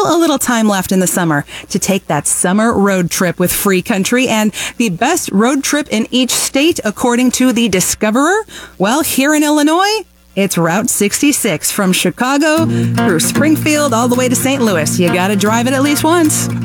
still a little time left in the summer to take that summer road trip with Free Country. And the best road trip in each state, according to the Discoverer, well, here in Illinois, it's Route 66 from Chicago through Springfield all the way to St. Louis. You got to drive it at least once.